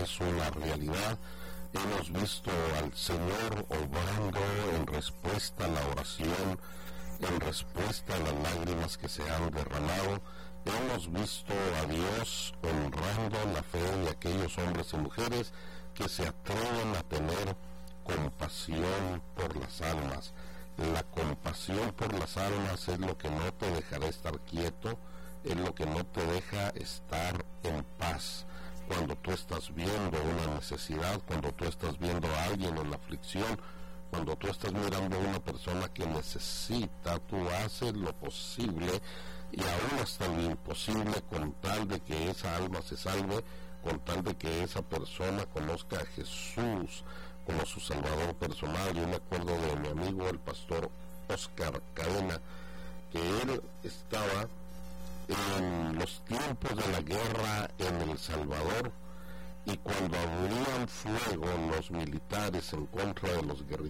es una realidad. Hemos visto al Señor obrando en respuesta a la oración, en respuesta a las lágrimas que se han derramado. Hemos visto a Dios honrando la fe de aquellos hombres y mujeres que se atreven a tener compasión por las almas. La compasión por las almas es lo que no te dejará estar quieto, es lo que no te deja estar en paz. Cuando tú estás viendo una necesidad, cuando tú estás viendo a alguien en la aflicción, cuando tú estás mirando a una persona que necesita, tú haces lo posible y aún hasta lo imposible con tal de que esa alma se salve, con tal de que esa persona conozca a Jesús como su Salvador personal. Yo me acuerdo de mi amigo el pastor Oscar Cadena, que él estaba en los tiempos de la guerra en El Salvador, y cuando abrían fuego los militares en contra de los guerrilleros,